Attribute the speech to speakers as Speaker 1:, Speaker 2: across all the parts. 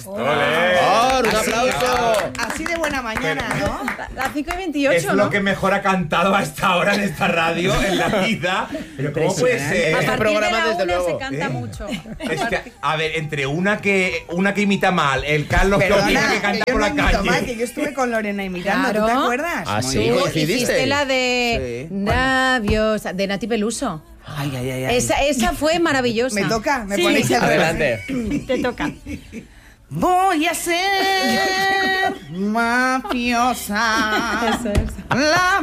Speaker 1: ¡Un aplauso!
Speaker 2: Así de buena mañana, ¿no?
Speaker 3: Las 5:28,
Speaker 4: es
Speaker 3: ¿no?
Speaker 4: lo que mejor ha cantado hasta ahora en esta radio, en la vida. Pero ¿cómo puede ser?
Speaker 3: A
Speaker 1: Este
Speaker 3: partir
Speaker 1: programa,
Speaker 3: de la
Speaker 1: desde
Speaker 3: 1
Speaker 1: luego.
Speaker 3: se canta mucho.
Speaker 4: Es que, a ver, entre una que imita mal, el Carlos que
Speaker 2: Perdona,
Speaker 4: canta
Speaker 2: que yo
Speaker 4: por
Speaker 2: no
Speaker 4: la
Speaker 2: imito mal,
Speaker 4: calle.
Speaker 2: que yo estuve con Lorena imitando,
Speaker 3: Claro.
Speaker 2: ¿tú te acuerdas?
Speaker 1: Ah, sí,
Speaker 2: Muy bien.
Speaker 1: coincidiste.
Speaker 3: Hiciste la de
Speaker 2: Sí.
Speaker 3: Labios de Nati Peluso.
Speaker 2: Ay, ay, ay, ay.
Speaker 3: Esa fue maravillosa.
Speaker 2: Me toca, me
Speaker 3: Sí.
Speaker 2: ponéis el
Speaker 1: Adelante.
Speaker 3: Te toca.
Speaker 2: Voy a ser mafiosa, la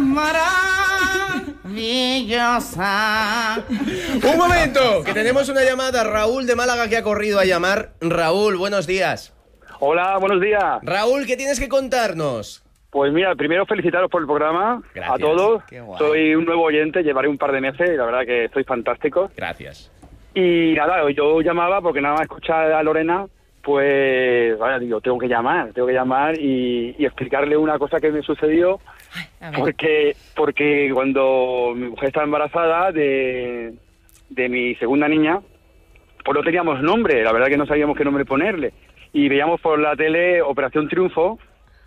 Speaker 2: maravillosa.
Speaker 1: Un momento, que tenemos una llamada. Raúl de Málaga que ha corrido a llamar. Raúl, buenos días.
Speaker 5: Hola, buenos días.
Speaker 1: Raúl, ¿qué tienes que contarnos?
Speaker 5: Pues mira, primero felicitaros por el programa.
Speaker 1: Gracias.
Speaker 5: A todos.
Speaker 1: Qué guay.
Speaker 5: Soy un nuevo oyente, llevaré un par de meses y la verdad que estoy fantástico.
Speaker 1: Gracias.
Speaker 5: Y nada, yo llamaba porque nada más escuchar a Lorena, pues vaya, digo, tengo que llamar y explicarle una cosa que me sucedió.
Speaker 3: A ver.
Speaker 5: Porque cuando mi mujer estaba embarazada de mi segunda niña, pues no teníamos nombre, la verdad que no sabíamos qué nombre ponerle. Y veíamos por la tele Operación Triunfo,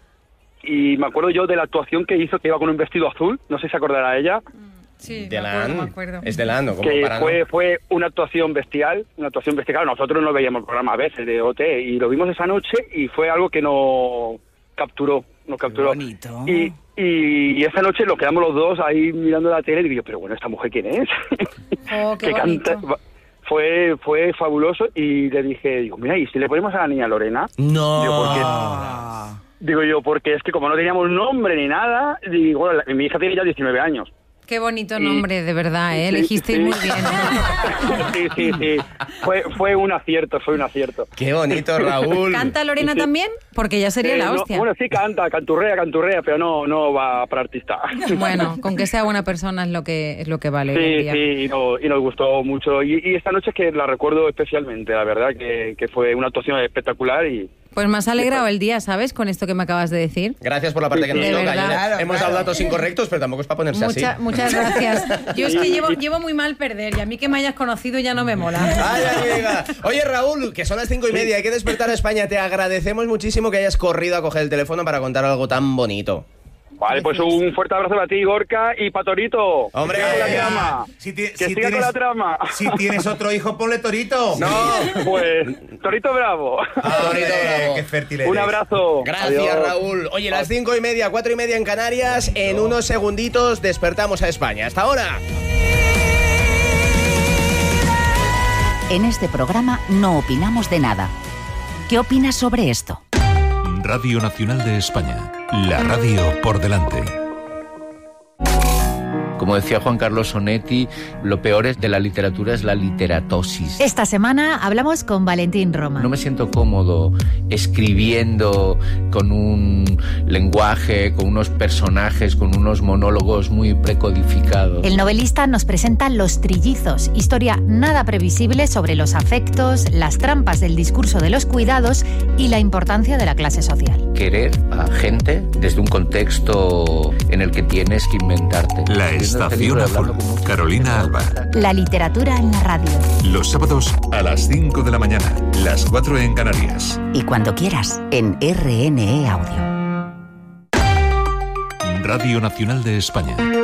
Speaker 5: y me acuerdo yo de la actuación que hizo, que iba con un vestido azul, no sé si se acordará ella,
Speaker 3: Sí,
Speaker 1: Delan.
Speaker 3: me acuerdo.
Speaker 1: Es Delan, ¿no? Como
Speaker 5: que
Speaker 1: para no.
Speaker 5: fue una actuación bestial. Nosotros no veíamos el programa a veces de OT, y lo vimos esa noche y fue algo que nos capturó.
Speaker 2: Qué bonito.
Speaker 5: Y esa noche nos quedamos los dos ahí mirando la tele y digo, pero bueno, ¿esta mujer quién es?
Speaker 3: Oh, qué
Speaker 5: Que
Speaker 3: bonito.
Speaker 5: Fue fabuloso, y le dije, mira, ¿y si le ponemos a la niña Lorena?
Speaker 1: No.
Speaker 5: Digo, ¿por qué? Digo yo, porque es que como no teníamos nombre ni nada, digo, bueno, mi hija tiene ya 19 años.
Speaker 3: Qué bonito
Speaker 5: Y-
Speaker 3: nombre, de verdad, ¿eh?
Speaker 5: Sí,
Speaker 3: Elegisteis
Speaker 5: sí.
Speaker 3: muy bien.
Speaker 5: Sí. Fue un acierto.
Speaker 1: Qué bonito, Raúl.
Speaker 3: ¿Canta Lorena también? Porque ya sería la
Speaker 5: No,
Speaker 3: hostia.
Speaker 5: bueno, sí canta, canturrea, pero no va para artista.
Speaker 3: Bueno, con que sea buena persona es lo que vale hoy en
Speaker 5: Sí,
Speaker 3: día.
Speaker 5: y nos gustó mucho. Y esta noche es que la recuerdo especialmente, la verdad, que fue una actuación espectacular y...
Speaker 3: Pues me has alegrado el día, ¿sabes? Con esto que me acabas de decir.
Speaker 1: Gracias por la parte que nos
Speaker 3: De
Speaker 1: toca.
Speaker 3: verdad.
Speaker 1: Ya hemos dado datos incorrectos, pero tampoco es para ponerse así.
Speaker 3: Muchas gracias. Yo es que llevo muy mal perder, y a mí que me hayas conocido ya no me mola.
Speaker 1: Ay, amiga. Oye, Raúl, que son las 5:30, hay que despertar a España. Te agradecemos muchísimo que hayas corrido a coger el teléfono para contar algo tan bonito.
Speaker 5: Vale, pues un fuerte abrazo para ti, Gorka, y para Torito.
Speaker 1: Hombre,
Speaker 5: que siga con la trama. Que siga con la trama.
Speaker 4: Si tienes otro hijo, ponle Torito.
Speaker 1: No.
Speaker 5: Pues, Torito Bravo.
Speaker 1: Torito bravo.
Speaker 4: Qué fértil eres.
Speaker 5: Un abrazo.
Speaker 1: Gracias,
Speaker 5: Adiós.
Speaker 1: Raúl. Oye, las 5:30, 4:30 en Canarias. En unos segunditos despertamos a España. Hasta ahora.
Speaker 6: En este programa no opinamos de nada. ¿Qué opinas sobre esto?
Speaker 7: Radio Nacional de España. La radio por delante.
Speaker 8: Como decía Juan Carlos Sonetti, lo peor de la literatura es la literatosis.
Speaker 9: Esta semana hablamos con Valentín Roma.
Speaker 8: No me siento cómodo escribiendo con un lenguaje, con unos personajes, con unos monólogos muy precodificados.
Speaker 9: El novelista nos presenta Los Trillizos, historia nada previsible sobre los afectos, las trampas del discurso de los cuidados y la importancia de la clase social.
Speaker 8: Querer a gente desde un contexto en el que tienes que inventarte.
Speaker 7: La Estación Azul. Carolina Alba.
Speaker 9: La literatura en la radio.
Speaker 7: Los sábados a las 5 de la mañana, las 4 en Canarias.
Speaker 6: Y cuando quieras, en RNE Audio.
Speaker 7: Radio Nacional de España.